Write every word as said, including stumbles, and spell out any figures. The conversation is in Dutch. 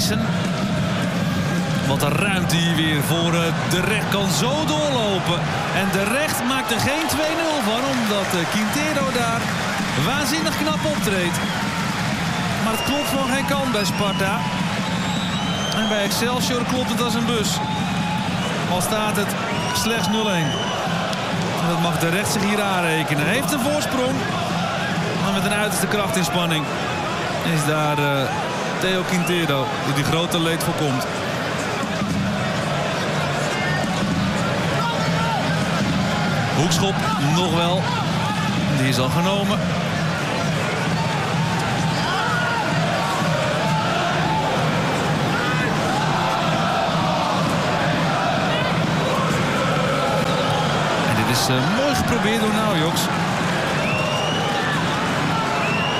missen. Wat een ruimte hier weer voor uh, De Recht kan zo doorlopen. En De Recht maakt er geen twee nul van, omdat uh, Quintero daar waanzinnig knap optreedt. Maar het klopt van geen kant bij Sparta. En bij Excelsior klopt het als een bus. Al staat het slechts nul-een. En dat mag De Recht zich hier aanrekenen. Hij heeft een voorsprong. Maar met een uiterste krachtinspanning is daar uh, Theo Quintero die die grote leed voorkomt. Hoekschop nog wel. Die is al genomen. En dit is uh, mooi geprobeerd door Naujoks.